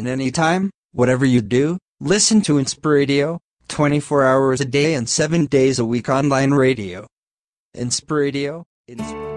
anytime, whatever you do, listen to Inspiradio, 24 hours a day and 7 days a week online radio. Inspiradio.